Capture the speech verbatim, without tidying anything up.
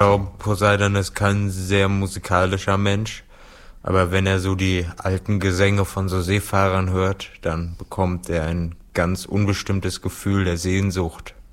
glaube, Poseidon ist kein sehr musikalischer Mensch. Aber wenn er so die alten Gesänge von so Seefahrern hört, dann bekommt er ein ganz unbestimmtes Gefühl der Sehnsucht.